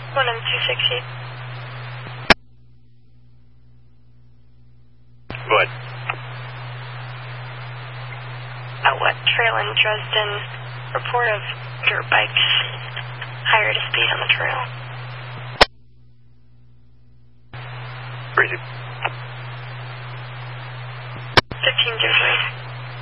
260. What? Outlet Trail in Dresden. Report of dirt bikes higher to speed on the trail. Where is it? 1503.